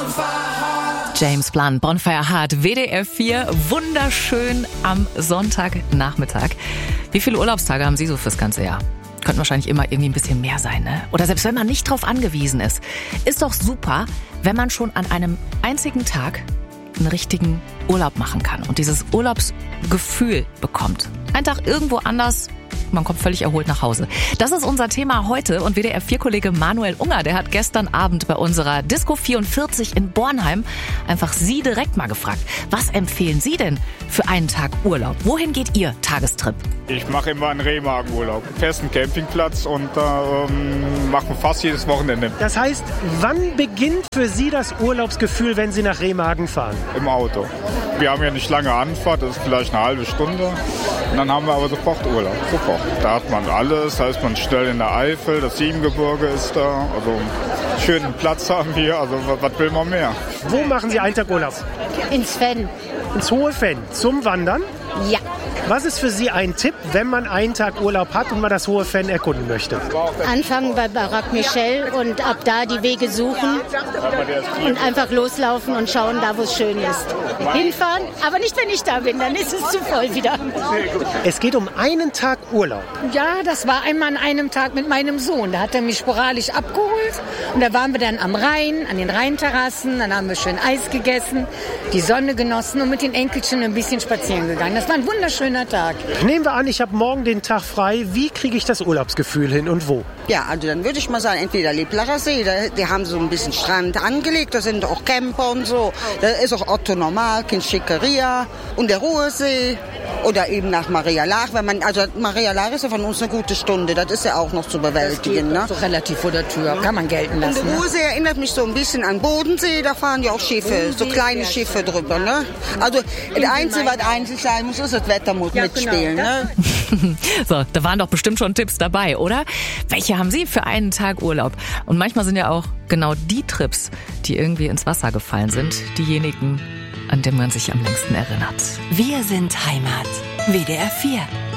James Blunt, Bonfire Heart, WDR 4, wunderschön am Sonntagnachmittag. Wie viele Urlaubstage haben Sie so fürs ganze Jahr? Könnten wahrscheinlich immer irgendwie ein bisschen mehr sein, ne? Oder selbst wenn man nicht drauf angewiesen ist. Ist doch super, wenn man schon an einem einzigen Tag einen richtigen Urlaub machen kann und dieses Urlaubsgefühl bekommt. Ein Tag irgendwo anders, man kommt völlig erholt nach Hause. Das ist unser Thema heute und WDR 4-Kollege Manuel Unger, der hat gestern Abend bei unserer Disco 44 in Bornheim einfach Sie direkt mal gefragt. Was empfehlen Sie denn für einen Tag Urlaub? Wohin geht Ihr Tagestrip? Ich mache immer einen Remagen-Urlaub. Festen Campingplatz und machen fast jedes Wochenende. Das heißt, wann beginnt für Sie das Urlaubsgefühl, wenn Sie nach Remagen fahren? Im Auto. Wir haben ja nicht lange Anfahrt, das ist vielleicht eine halbe Stunde. Und dann haben wir aber sofort Urlaub. Sofort. Da hat man alles, da ist man schnell in der Eifel, das Siebengebirge ist da. Also schönen Platz haben wir, also was will man mehr? Wo machen Sie einen Tag Urlaub? Ins Venn. Ins Hohe Venn. Zum Wandern? Ja. Was ist für Sie ein Tipp, wenn man einen Tag Urlaub hat und mal das Hohe Venn erkunden möchte? Anfangen bei Barack Michel und ab da die Wege suchen und einfach loslaufen und schauen, da wo es schön ist. Hinfahren, aber nicht, wenn ich da bin, dann ist es zu voll wieder. Es geht um einen Tag Urlaub. Ja, das war einmal an einem Tag mit meinem Sohn. Da hat er mich sporadisch abgeholt und da waren wir dann am Rhein, an den Rheinterrassen. Dann haben wir schön Eis gegessen, die Sonne genossen und mit den Enkelchen ein bisschen spazieren gegangen. Das war ein wunderschöner Tag. Nehmen wir an, ich habe morgen den Tag frei. Wie kriege ich das Urlaubsgefühl hin und wo? Ja, also dann würde ich mal sagen, entweder Lieblacher See, die haben so ein bisschen Strand angelegt, da sind auch Camper und so. Da ist auch Otto Normal, Kind Schickeria und der Ruhrsee. Oder eben nach Maria Laach, also Maria Laach ist ja von uns eine gute Stunde, das ist ja auch noch zu bewältigen. Das geht so relativ vor der Tür, kann man gelten lassen. Und der Ruhrsee erinnert mich so ein bisschen an Bodensee, da fahren ja auch Schiffe, so kleine Schiffe drüber. Ne? Also das Einzige, was eigentlich sein muss, ist das Wetter muss mitspielen. Genau. Ne? So, da waren doch bestimmt schon Tipps dabei, oder? Welche haben Sie für einen Tag Urlaub? Und manchmal sind ja auch genau die Trips, die irgendwie ins Wasser gefallen sind, diejenigen, an denen man sich am längsten erinnert. Wir sind Heimat. WDR 4.